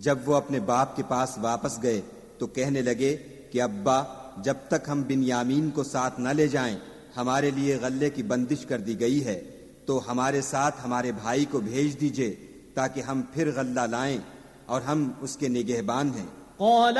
जब वो अपने बाप के पास वापस गए तो कहने लगे कि अब्बा, जब तक हम बिन्यामीन को साथ न ले जाएं, हमारे लिए गल्ले की बंदिश कर दी गई है, तो हमारे साथ हमारे भाई को भेज दीजिए ताकि हम फिर गल्ला लाएं और हम उसके निगहबान हैं।